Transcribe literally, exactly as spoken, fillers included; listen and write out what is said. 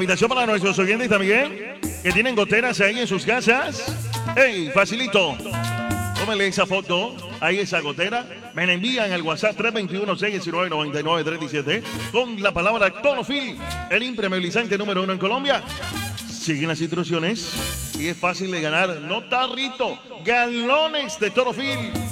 invitación para nuestros oyentes también que tienen goteras ahí en sus casas. ¡Ey, facilito! Tómenle esa foto, ahí esa gotera. Me la envían al WhatsApp tres dos uno, seis uno nueve, nueve nueve tres siete con la palabra Tonofil, el impermeabilizante número uno en Colombia. Siguen las instrucciones y es fácil de ganar. No tarrito, galones de Tonofil.